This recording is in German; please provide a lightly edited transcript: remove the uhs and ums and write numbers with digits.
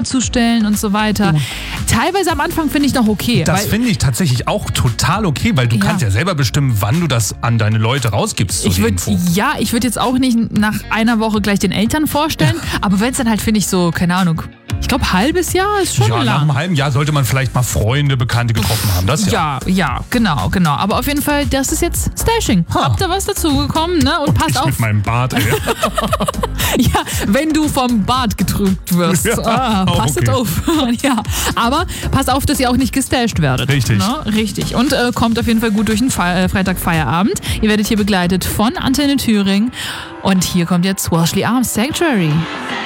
darzustellen und so weiter. Teilweise am Anfang finde ich noch okay. Das finde ich tatsächlich auch total okay, weil du kannst ja selber bestimmen, wann du das an deine Leute rausgibst. Ich würde jetzt auch nicht nach einer Woche gleich den Eltern vorstellen, aber wenn es dann halt, finde ich, so, keine Ahnung, ich glaube, halbes Jahr ist schon lang. Nach einem halben Jahr sollte man vielleicht mal Freunde, Bekannte getroffen haben. Das ja, genau. Aber auf jeden Fall, das ist jetzt Stashing. Habt ihr was dazugekommen, ne? Und passt auf. Mit meinem Bart, ey. Ja, wenn du vom Bart getrübt wirst. Passt auf. Ja, aber pass auf, dass ihr auch nicht gestasht werdet. Richtig. Ne? Richtig. Und kommt auf jeden Fall gut durch den Freitag Feierabend. Ihr werdet hier begleitet von Antenne Thüringen. Und hier kommt jetzt Walshley Arms Sanctuary.